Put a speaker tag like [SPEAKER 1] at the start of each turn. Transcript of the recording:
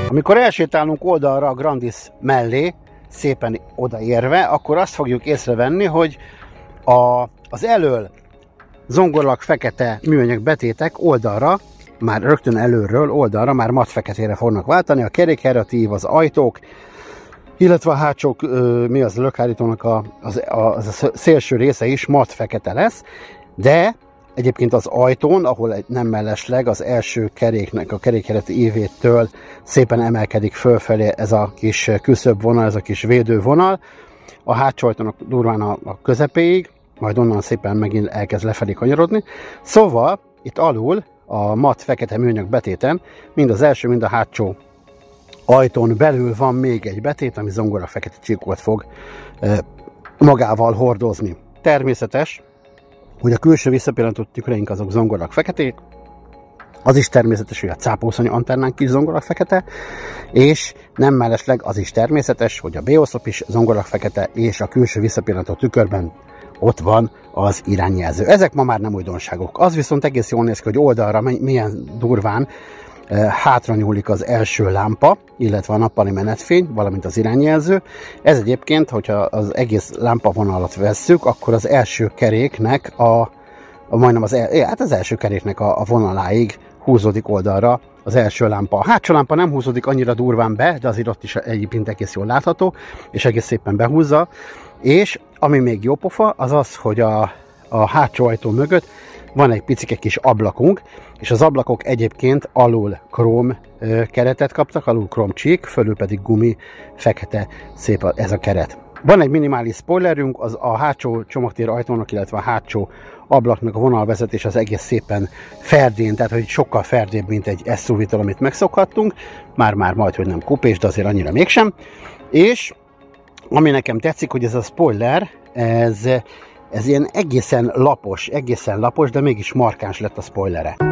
[SPEAKER 1] Amikor elsétálunk oldalra a Grandis mellé, szépen odaérve, akkor azt fogjuk észrevenni, hogy az elől zongorlag fekete műanyag betétek oldalra, már rögtön előről oldalra már mat feketére fognak váltani, a kerékhajratív, az ajtók, illetve a hátsók, lökhárítónak a szélső része is mat fekete lesz, de egyébként az ajtón, ahol nem mellesleg az első keréknek, a kerékhajrati ívétől szépen emelkedik fölfelé ez a kis küszöbvonal, ez a kis védővonal, a hátsó ajtónak durván a közepéig, majd onnan szépen megint elkezd lefelé kanyarodni. Szóval itt alul a mat fekete műanyag betéten mind az első, mind a hátsó ajtón belül van még egy betét, ami zongora fekete csíkot fog magával hordozni. Természetes, hogy a külső visszapillantó tüköreink azok zongorak feketék, az is természetes, hogy a cápószony antennánk is zongorak fekete, és nem mellesleg az is természetes, hogy a B-oszlop is zongorak fekete, és a külső visszapillantó tükörben ott van az irányjelző. Ezek ma már nem újdonságok. Az viszont egész jól néz ki, hogy oldalra milyen durván hátra nyúlik az első lámpa, illetve a nappali menetfény, valamint az irányjelző. Ez egyébként, hogyha az egész lámpavonalat vesszük, akkor az első keréknek majdnem az első keréknek a vonaláig húzódik oldalra az első lámpa. A hátsó lámpa nem húzódik annyira durván be, de azért ott is egyébként egész jól látható, és egész szépen behúzza. És ami még jó pofa, az az, hogy a hátsó ajtó mögött van egy picike kis ablakunk, és az ablakok egyébként alul króm keretet kaptak, alul króm csík, fölül pedig gumi, fekete, szép ez a keret. Van egy minimális spoilerünk, az a hátsó csomagtér ajtónak, illetve a hátsó ablaknak a vonalvezetés az egész szépen ferdén, tehát hogy sokkal ferdébb, mint egy SUV-től, amit megszokhattunk, már majd, hogy nem kupés, de azért annyira mégsem. És ami nekem tetszik, hogy ez a spoiler, ez ilyen egészen lapos, de mégis markáns lett a spoilere.